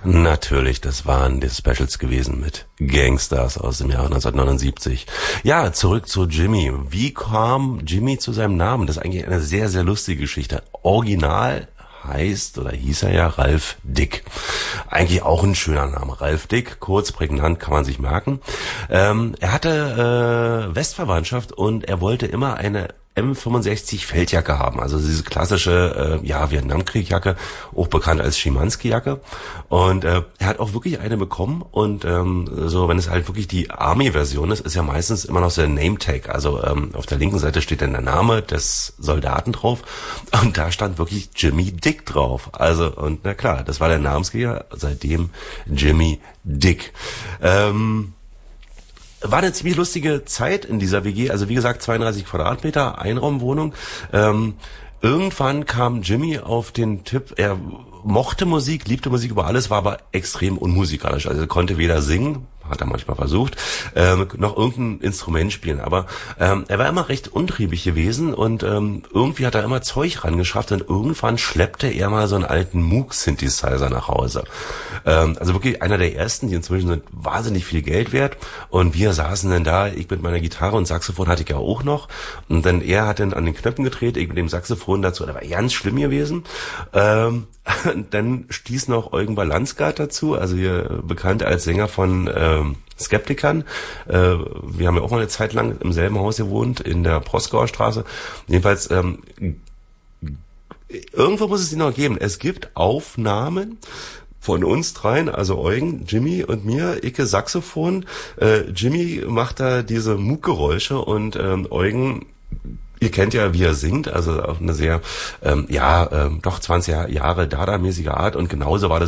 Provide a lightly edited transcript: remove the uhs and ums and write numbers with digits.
Natürlich, das waren die Specials gewesen mit Gangsters aus dem Jahr 1979. Ja, zurück zu Jimmy. Wie kam Jimmy zu seinem Namen? Das ist eigentlich eine sehr, sehr lustige Geschichte. Original heißt oder hieß er ja Ralph Dick. Eigentlich auch ein schöner Name. Ralph Dick, kurz, prägnant, kann man sich merken. Er hatte Westverwandtschaft und er wollte immer eine M65 Feldjacke haben, also diese klassische Vietnamkriegjacke, auch bekannt als Schimanski-Jacke. Und er hat auch wirklich eine bekommen und so, wenn es halt wirklich die Army-Version ist ja meistens immer noch so ein Name-Tag. Also auf der linken Seite steht dann der Name des Soldaten drauf und da stand wirklich Jimmy Dick drauf. Also, und na klar, das war der Namensgeber, seitdem Jimmy Dick. War eine ziemlich lustige Zeit in dieser WG. Also wie gesagt, 32 Quadratmeter, Einraumwohnung. Irgendwann kam Jimmy auf den Tipp, er mochte Musik, liebte Musik über alles, war aber extrem unmusikalisch. Also er konnte weder singen, hat er manchmal versucht, noch irgendein Instrument spielen. Aber er war immer recht untriebig gewesen und irgendwie hat er immer Zeug rangeschafft und irgendwann schleppte er mal so einen alten Moog-Synthesizer nach Hause. Also wirklich einer der ersten, die inzwischen sind wahnsinnig viel Geld wert. Und wir saßen dann da, ich mit meiner Gitarre und Saxophon hatte ich ja auch noch. Und dann er hat dann an den Knöpfen gedreht, ich mit dem Saxophon dazu. Das war ganz schlimm gewesen. Dann stieß noch Eugen Balanzgart dazu, also hier bekannt als Sänger von Skeptikern. Wir haben ja auch mal eine Zeit lang im selben Haus gewohnt, in der Proskauer Straße. Jedenfalls, irgendwo muss es die noch geben. Es gibt Aufnahmen von uns dreien, also Eugen, Jimmy und mir, Icke Saxophon. Jimmy macht da diese Moog-Geräusche und Eugen, ihr kennt ja, wie er singt, also auf eine sehr, doch 20 Jahre Dada-mäßige Art und genauso war das